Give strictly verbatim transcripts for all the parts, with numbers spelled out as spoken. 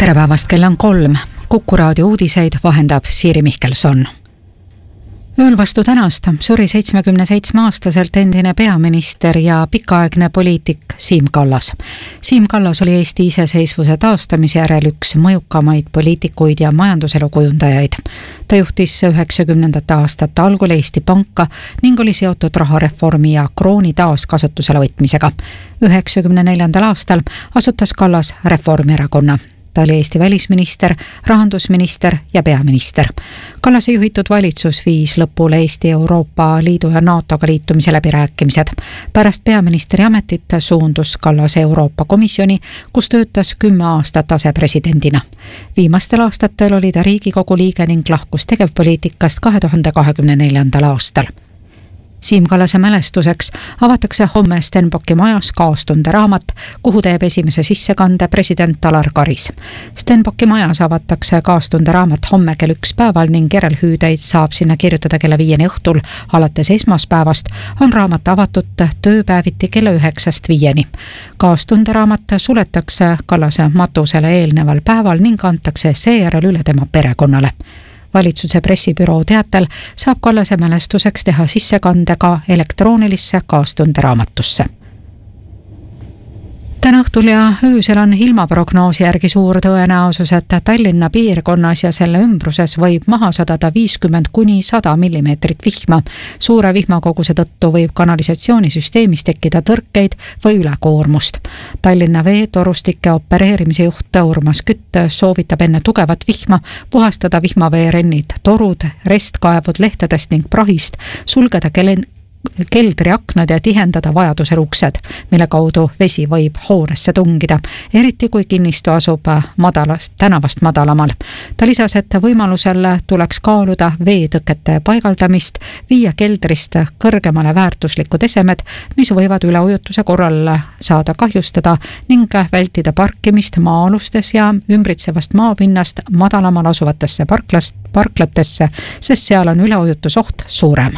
tere päevast, kell on kolm. Kuku raadio uudiseid vahendab Siiri Mihkelson. Ööl vastu tänast suri seitsmekümne seitsme aastaselt endine peaminister ja pikaaegne poliitik Siim Kallas. Siim Kallas oli Eesti iseseisvuse taastamise järel üks mõjukamaid poliitikuid ja majanduselu kujundajaid. Ta juhtis üheksakümnendate aastate algul Eesti Panka ning oli seotud rahareformi ja krooni taas kasutusele võtmisega. üheksakümne neljandal aastal asutas Kallas Reformierakonna. Ta oli Eesti välisminister, rahandusminister ja peaminister. Kallase juhitud valitsus viis lõpule Eesti Euroopa Liidu ja NATOga liitumise läbirääkimised. Pärast peaministri ametit suundus Kallase Euroopa Komisjoni, kus töötas kümme aastat asepresidendina. Viimastel aastatel oli ta Riigikogu liige ning lahkus tegevpoliitikast kahe tuhande kahekümne neljandal aastal. Siim Kallase mälestuseks avatakse homme Stenbocki majas kaastunde raamat, kuhu teeb esimese sissekande president Alar Karis. Stenbocki majas avatakse kaastunde raamat homme kell üks päeval ning järelhüüdeid saab sinna kirjutada kella viieni õhtul. Alates esmaspäevast on raamat avatud tööpäeviti kella üheksast viieni. Kaastunde raamat suletakse Kallase matusele eelneval päeval ning antakse seejärel üle tema perekonnale. Valitsuse pressibüroo teatel saab Kallase mälestuseks teha sissekande ka elektroonilisse kaastunde raamatusse. Täna õhtul ja öösel on ilmaprognoosi järgi suur tõenäosus, et Tallinna piirkonnas ja selle ümbruses võib maha sadada viiskümmend kuni sada millimeetrit vihma. Suure vihmakoguse tõttu võib kanalisatsioonisüsteemis tekkida tõrkeid või ülekoormust. Tallinna veetorustike opereerimise juht Urmas Kütt soovitab enne tugevat vihma puhastada vihmaveerennid, torud, restkaevud lehtedest ning prahist, sulgeda kelen keldri aknad ja tihendada vajadusel uksed, mille kaudu vesi võib hoonesse tungida, eriti kui kinnistu asub madalast, tänavast madalamal. Ta lisas, et võimalusel tuleks kaaluda veetõkete paigaldamist, viia keldrist kõrgemale väärtuslikud esemed, mis võivad üleujutuse korral saada kahjustada ning vältida parkimist maa-alustes ja ümbritsevast maapinnast madalamal asuvatesse parklast, parklatesse, sest seal on üleujutusoht suurem.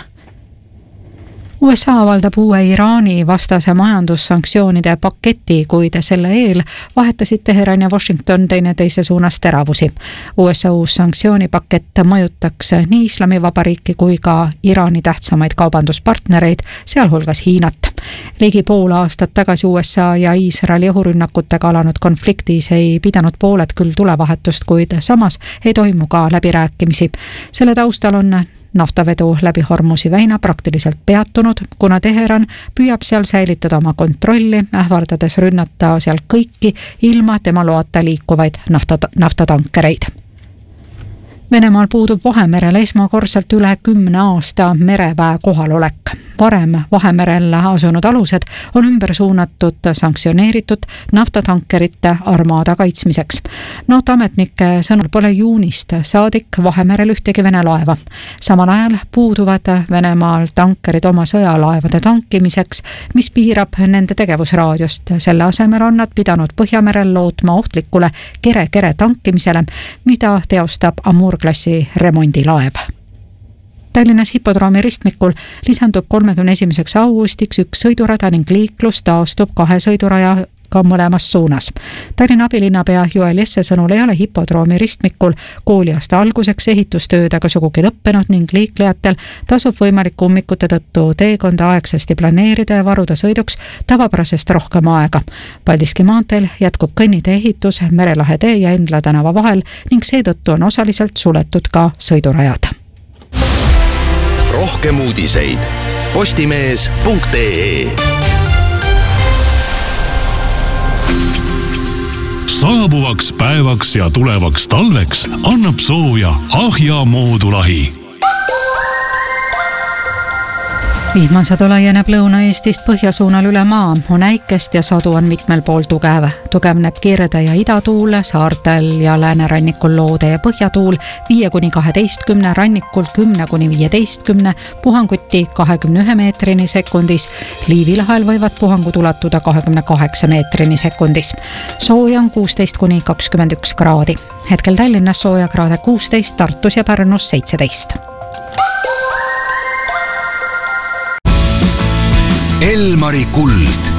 U S A avaldab uue Iraani vastase majandussanktsioonide paketi, kuid selle eel vahetasid Teheran ja Washington teineteise suunas teravusi. U S A uus sanktsioonipakett mõjutaks nii Islamivabariiki kui ka Iraani tähtsamaid kaubanduspartnereid, sealhulgas Hiinat. Ligi pool aastat tagasi U S A ja Iisraeli õhurünnakutega alanud konfliktis ei pidanud pooled küll tulevahetust, kuid samas ei toimu ka läbirääkimisi. Selle taustal on naftavedu läbi Hormuzi väina praktiliselt peatunud, kuna Teheran püüab seal säilitada oma kontrolli, ähvardades rünnata seal kõiki ilma tema loata liikuvaid naftat- naftatankereid. Venemaal puudub Vahemerel esmakordselt üle kümne aasta mereväe kohalolek. Varem Vahemerel asunud alused on ümber suunatud sanktsioneeritud naftatankerite armaada kaitsmiseks. NATO ametnike sõnul pole juunist saadik Vahemerel ühtegi Vene laeva. Samal ajal puuduvad Venemaal tankerid oma sõjalaevade tankimiseks, mis piirab nende tegevusraadiost. Selle asemel on nad pidanud Põhjamerel lootma ohtlikule kere-kere tankimisele, mida teostab Amur-klassi remondilaev. Tallinnas hipodroomi ristmikul lisandub kolmekümne esimeseks augustiks üks sõidurada ning liiklus taastub kahe sõiduraja ka mõlemas suunas. Tallinna abilinnapea Joel Jesse sõnul ei ole hipodroomi ristmikul kooliaasta alguseks ehitustöödega sugugi lõppenud ning liiklejatel tasub võimaliku ummikute tõttu teekonda aegsasti planeerida ja varuda sõiduks tavapärasest rohkem aega. Paldiski maanteel jätkub kõnnitee ehitus Merelahe tee ja Endla tänava vahel ning seetõttu on osaliselt suletud ka sõidurajad. Rohkem uudiseid postimees punkt ee. Saabuvaks päevaks ja tulevaks talveks annab sooja Ahja moodulahi. Vihmasadu laieneb Lõuna-Eestist põhjasuunal üle maa, on äikest ja sadu on mitmel pool tugev. Tugevneb kirde ja idatuul, saartel ja läänerannikul loode ja põhjatuul viie kuni kaheteistkümne, rannikul kümne kuni viieteistkümne, puhanguti kahekümne ühe meetrini sekundis. Liivilahel võivad puhangud ulatuda kahekümne kaheksa meetrini sekundis. Sooja on kuusteist kuni kakskümmend üks kraadi. Hetkel Tallinnas sooja kraade kuusteist, Tartus ja Pärnus seitseteist. Elmari kuld.